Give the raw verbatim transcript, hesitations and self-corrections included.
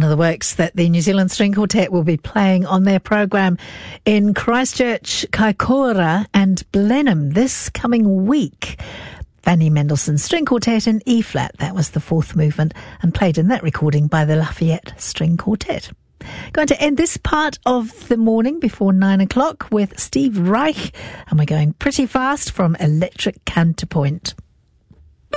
of the works that the New Zealand String Quartet will be playing on their programme in Christchurch, Kaikoura and Blenheim this coming week. Fanny Mendelssohn String Quartet in E-flat. That was the fourth movement and played in that recording by the Lafayette String Quartet. Going to end this part of the morning before nine o'clock with Steve Reich, and we're going pretty fast from Electric Counterpoint.